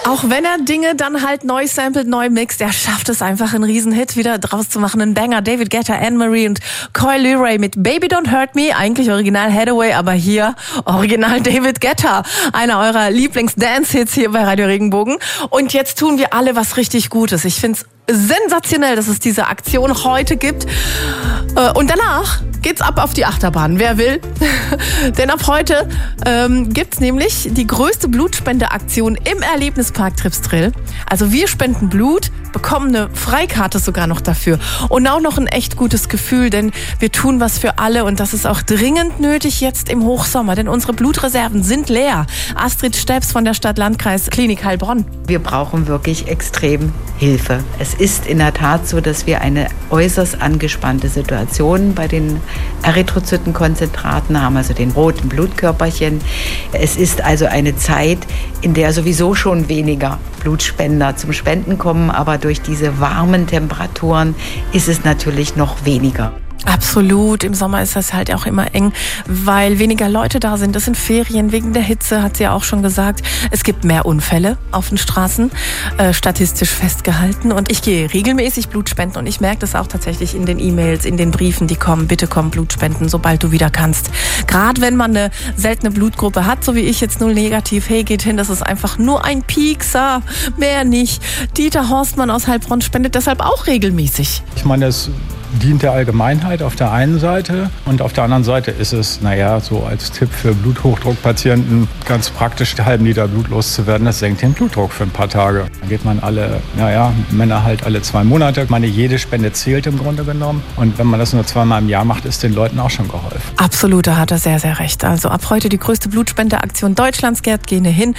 Auch wenn er Dinge dann halt neu samplet, neu mixt, er schafft es einfach, einen Riesenhit wieder draus zu machen. Ein Banger, David Guetta, Anne-Marie und Coy Leray mit Baby Don't Hurt Me. Eigentlich original Hathaway, aber hier original David Guetta. Einer eurer Lieblings-Dance-Hits hier bei Radio Regenbogen. Und jetzt tun wir alle was richtig Gutes. Ich find's sensationell, dass es diese Aktion heute gibt. Und danach geht's ab auf die Achterbahn. Wer will? Denn ab heute gibt's nämlich die größte Blutspendeaktion im Erlebnispark Tripsdrill. Also wir spenden Blut, bekommen eine Freikarte sogar noch dafür. Und auch noch ein echt gutes Gefühl, denn wir tun was für alle. Und das ist auch dringend nötig jetzt im Hochsommer, denn unsere Blutreserven sind leer. Astrid Steps von der Stadt-Landkreis Klinik Heilbronn. Wir brauchen wirklich extrem Hilfe. Es ist in der Tat so, dass wir eine äußerst angespannte Situation bei den Erythrozytenkonzentraten haben, also den roten Blutkörperchen. Es ist also eine Zeit, in der sowieso schon weniger Blutspender zum Spenden kommen, aber durch diese warmen Temperaturen ist es natürlich noch weniger. Absolut. Im Sommer ist das halt auch immer eng, weil weniger Leute da sind. Das sind Ferien wegen der Hitze, hat sie ja auch schon gesagt. Es gibt mehr Unfälle auf den Straßen, statistisch festgehalten. Und ich gehe regelmäßig Blut spenden und ich merke das auch tatsächlich in den E-Mails, in den Briefen, die kommen. Bitte komm, Blut spenden, sobald du wieder kannst. Gerade wenn man eine seltene Blutgruppe hat, so wie ich jetzt, 0 negativ, hey, geht hin, das ist einfach nur ein Piekser, mehr nicht. Dieter Horstmann aus Heilbronn spendet deshalb auch regelmäßig. Ich meine, es dient der Allgemeinheit auf der einen Seite und auf der anderen Seite ist es, so als Tipp für Bluthochdruckpatienten ganz praktisch, einen halben Liter Blut loszuwerden. Das senkt den Blutdruck für ein paar Tage. Dann geht man Männer halt alle 2 Monate. Ich meine, jede Spende zählt im Grunde genommen. Und wenn man das nur 2-mal im Jahr macht, ist den Leuten auch schon geholfen. Absolut, da hat er sehr, sehr recht. Also ab heute die größte Blutspendeaktion Deutschlands. Geht gerne hin,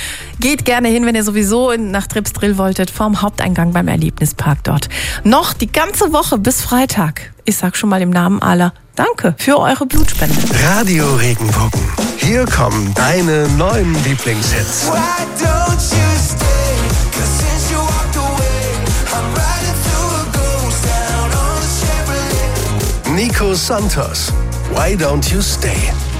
wenn ihr sowieso nach Tripsdrill wolltet, vorm Haupteingang beim Erlebnispark dort. Noch die ganze Woche bis Freitag. Ich sag schon mal im Namen aller Danke für eure Blutspende. Radio Regenbogen. Hier kommen deine neuen Lieblingshits. Nico Santos, Why Don't You Stay?